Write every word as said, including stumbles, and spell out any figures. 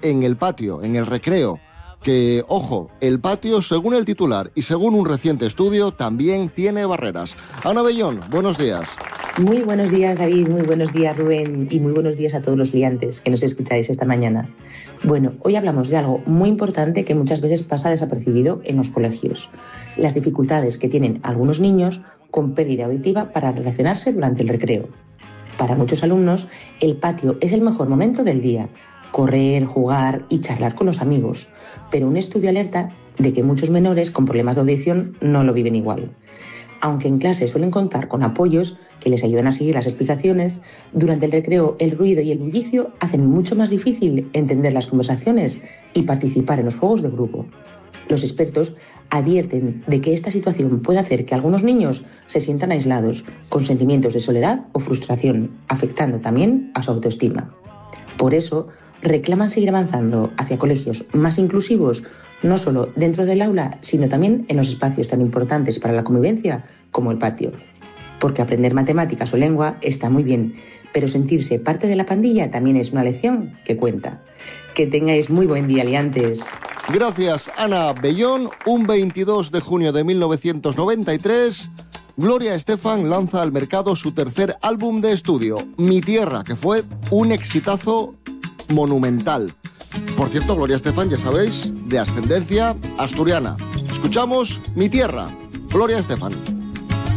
en el patio, en el recreo. Que, ojo, el patio, según el titular y según un reciente estudio, también tiene barreras. Ana Bellón, buenos días. Muy buenos días, David, muy buenos días, Rubén, y muy buenos días a todos los liantes que nos escucháis esta mañana. Bueno, hoy hablamos de algo muy importante que muchas veces pasa desapercibido en los colegios. Las dificultades que tienen algunos niños con pérdida auditiva para relacionarse durante el recreo. Para muchos alumnos, el patio es el mejor momento del día. Correr, jugar y charlar con los amigos. Pero un estudio alerta de que muchos menores con problemas de audición no lo viven igual. Aunque en clase suelen contar con apoyos que les ayudan a seguir las explicaciones, durante el recreo el ruido y el bullicio hacen mucho más difícil entender las conversaciones y participar en los juegos de grupo. Los expertos advierten de que esta situación puede hacer que algunos niños se sientan aislados, con sentimientos de soledad o frustración, afectando también a su autoestima. Por eso, reclaman seguir avanzando hacia colegios más inclusivos, no solo dentro del aula, sino también en los espacios tan importantes para la convivencia como el patio. Porque aprender matemáticas o lengua está muy bien, pero sentirse parte de la pandilla también es una lección que cuenta. Que tengáis muy buen día, liantes. Gracias, Ana Bellón. Un veintidós de junio de mil novecientos noventa y tres... Gloria Estefan lanza al mercado su tercer álbum de estudio, Mi Tierra, que fue un exitazo monumental. Por cierto, Gloria Estefan, ya sabéis, de ascendencia asturiana. Escuchamos Mi Tierra, Gloria Estefan.